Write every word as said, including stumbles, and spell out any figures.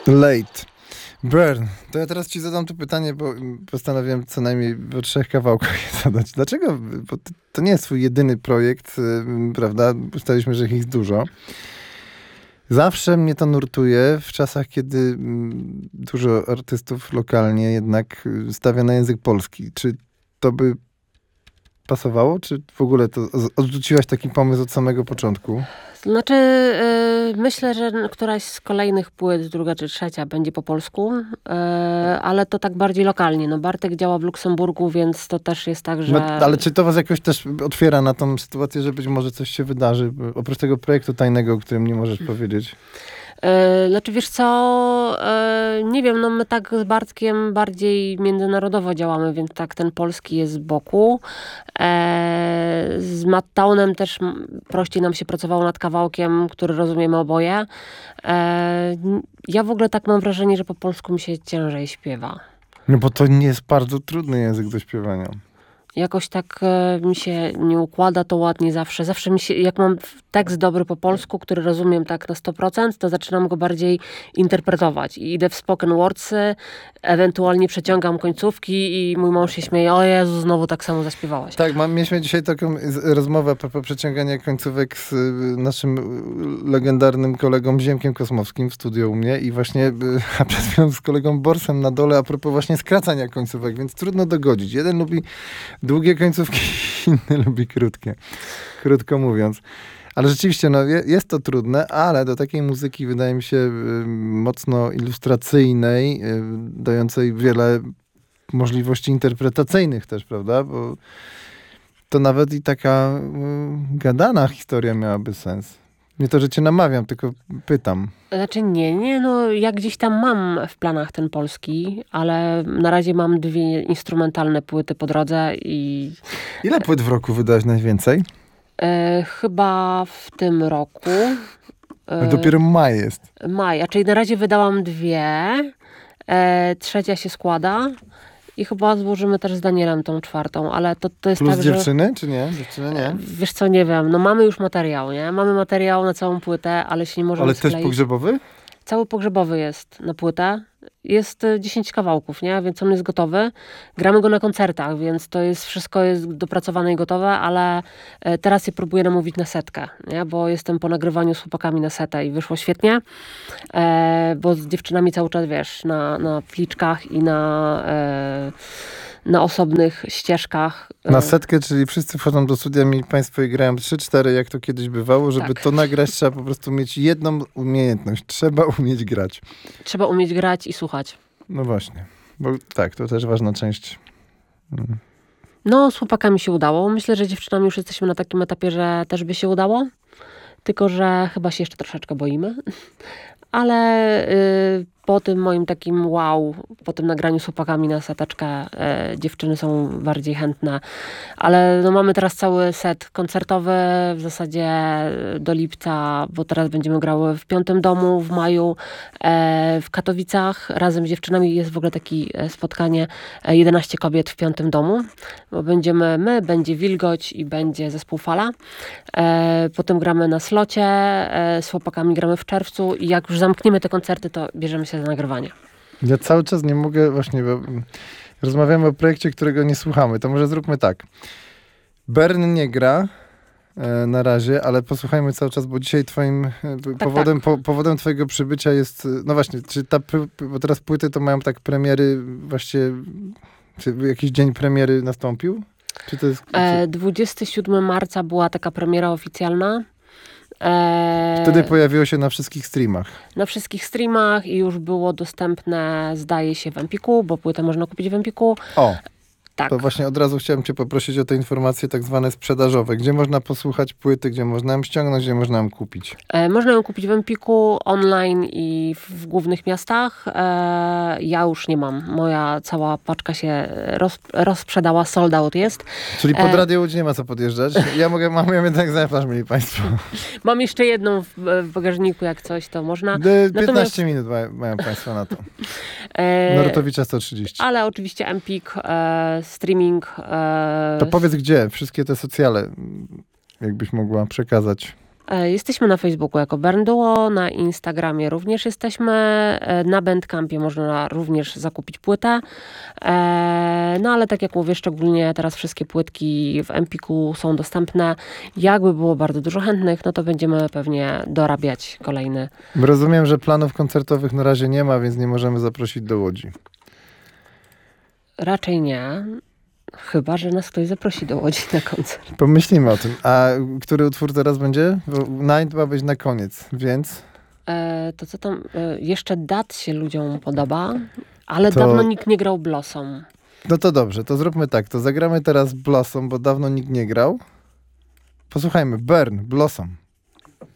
Late. Burn. To ja teraz ci zadam to pytanie, bo postanowiłem co najmniej o trzech kawałkach je zadać. Dlaczego? Bo to nie jest twój jedyny projekt, prawda? Ustaliliśmy, że ich jest dużo. Zawsze mnie to nurtuje w czasach, kiedy dużo artystów lokalnie jednak stawia na język polski. Czy to by pasowało? Czy w ogóle to odrzuciłaś taki pomysł od samego początku? Znaczy, yy, myślę, że któraś z kolejnych płyt, druga czy trzecia, będzie po polsku, yy, ale to tak bardziej lokalnie. No Bartek działa w Luksemburgu, więc to też jest tak, że... No, ale czy to was jakoś też otwiera na tą sytuację, że być może coś się wydarzy? Oprócz tego projektu tajnego, o którym nie możesz powiedzieć. Yy, znaczy, wiesz co, yy, nie wiem, no my tak z Bartkiem bardziej międzynarodowo działamy, więc tak ten polski jest z boku. Yy, z Matt Townem też prościej nam się pracowało nad kawałkiem, który rozumiemy oboje. Yy, ja w ogóle tak mam wrażenie, że po polsku mi się ciężej śpiewa. No bo to nie jest bardzo trudny język do śpiewania. Jakoś tak e, mi się nie układa to ładnie zawsze. Zawsze mi się, jak mam tekst dobry po polsku, który rozumiem tak na sto procent, to zaczynam go bardziej interpretować. I idę w spoken wordsy, ewentualnie przeciągam końcówki i mój mąż się śmieje, o Jezu, znowu tak samo zaśpiewałaś. Tak, mam, mieliśmy dzisiaj taką rozmowę a propos przeciągania końcówek z naszym legendarnym kolegą Ziemkiem Kosmowskim w studiu u mnie i właśnie a przed chwilą z kolegą Borsem na dole a propos właśnie skracania końcówek, więc trudno dogodzić. Jeden lubi długie końcówki, inny lubi krótkie. Krótko mówiąc. Ale rzeczywiście, no, jest to trudne, ale do takiej muzyki wydaje mi się y, mocno ilustracyjnej, y, dającej wiele możliwości interpretacyjnych też, prawda? Bo to nawet i taka y, gadana historia miałaby sens. Nie to, że cię namawiam, tylko pytam. Znaczy nie, nie, no ja gdzieś tam mam w planach ten polski, ale na razie mam dwie instrumentalne płyty po drodze i... Ile płyt w roku wydałeś najwięcej? E, chyba w tym roku. E, Dopiero maj jest. Maj, a czyli na razie wydałam dwie, e, trzecia się składa i chyba złożymy też z Danielem tą czwartą, ale to, to jest Plus tak, dziewczyny, że... czy nie? Dziewczyny nie? Wiesz co, nie wiem, no mamy już materiał, nie? Mamy materiał na całą płytę, ale się nie możemy Ale skleić. też pogrzebowy? Cały pogrzebowy jest na płytę. Jest dziesięć kawałków, nie? Więc on jest gotowy. Gramy go na koncertach, więc to jest wszystko jest dopracowane i gotowe, ale teraz je próbuję namówić na setkę, nie? Bo jestem po nagrywaniu z chłopakami na setę i wyszło świetnie, e, bo z dziewczynami cały czas, wiesz, na, na pliczkach i na, e, na osobnych ścieżkach. Na setkę, czyli wszyscy wchodzą do studia i państwo grają trzy cztery, jak to kiedyś bywało. Żeby tak. to nagrać, trzeba po prostu mieć jedną umiejętność. Trzeba umieć grać. Trzeba umieć grać i słuchać. No właśnie. Bo tak, to też ważna część. Hmm. No, z chłopakami się udało. Myślę, że dziewczynami już jesteśmy na takim etapie, że też by się udało. Tylko że chyba się jeszcze troszeczkę boimy. Ale y, po tym moim takim wow, po tym nagraniu z chłopakami na seteczkę y, dziewczyny są bardziej chętne. Ale no, mamy teraz cały set koncertowy w zasadzie do lipca, bo teraz będziemy grały w Piątym Domu w maju, e, w Katowicach. Razem z dziewczynami jest w ogóle takie spotkanie jedenaście kobiet w Piątym Domu. Bo będziemy my, będzie Wilgoć i będzie zespół Fala. E, potem gramy na Slocie, e, z chłopakami gramy w czerwcu i jak już zamkniemy te koncerty, to bierzemy się za nagrywanie. Ja cały czas nie mogę właśnie, bo rozmawiamy o projekcie, którego nie słuchamy. To może zróbmy tak. Bern nie gra e, na razie, ale posłuchajmy cały czas, bo dzisiaj twoim e, tak, powodem, tak. Po, powodem twojego przybycia jest, no właśnie, czy ta, bo teraz płyty to mają tak premiery właściwie, czy jakiś dzień premiery nastąpił? Czy to jest... E, dwudziestego siódmego marca była taka premiera oficjalna. Eee, Wtedy pojawiło się na wszystkich streamach. Na wszystkich streamach i już było dostępne, zdaje się, w Empiku, bo płytę można kupić w Empiku. O, tak. To właśnie od razu chciałem cię poprosić o te informacje tak zwane sprzedażowe. Gdzie można posłuchać płyty, gdzie można ją ściągnąć, gdzie można ją kupić? E, można ją kupić w Empiku, online i w, w głównych miastach. E, ja już nie mam. Moja cała paczka się roz, rozsprzedała, sold out jest. Czyli pod e... Radio Łódź nie ma co podjeżdżać. Ja mogę, mam ją jednak egzemplarz, mieli państwo. Mam jeszcze jedną w, w bagażniku, jak coś, to można. piętnaście Natomiast... minut mają, mają państwo na to. E... Narutowicza sto trzydzieści. Ale oczywiście Empik, e, streaming. E... To powiedz gdzie, wszystkie te socjale, jakbyś mogła przekazać. E, Jesteśmy na Facebooku jako Burn Duo, na Instagramie również jesteśmy, e, na Bandcampie można również zakupić płytę. E, No ale tak jak mówię, szczególnie teraz wszystkie płytki w Empiku są dostępne. Jakby było bardzo dużo chętnych, no to będziemy pewnie dorabiać kolejny. Rozumiem, że planów koncertowych na razie nie ma, więc nie możemy zaprosić do Łodzi. Raczej nie, chyba że nas ktoś zaprosi do Łodzi na koncert. Pomyślimy o tym. A który utwór teraz będzie? Bo Night ma być na koniec, więc... E, To co tam, e, jeszcze Dat się ludziom podoba, ale To- dawno nikt nie grał Blossom. No to dobrze, to zróbmy tak. To zagramy teraz Blossom, bo dawno nikt nie grał. Posłuchajmy. Burn, Blossom.